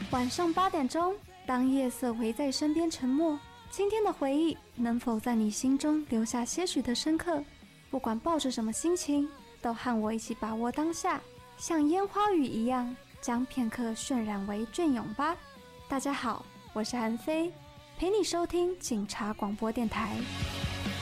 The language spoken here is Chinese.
晚上8点钟，当夜色围在身边沉默，今天的回忆能否在你心中留下些许的深刻？不管抱着什么心情，都和我一起把握当下，像烟花雨一样，将片刻渲染为隽永吧。大家好，我是韩飞，陪你收听警察广播电台。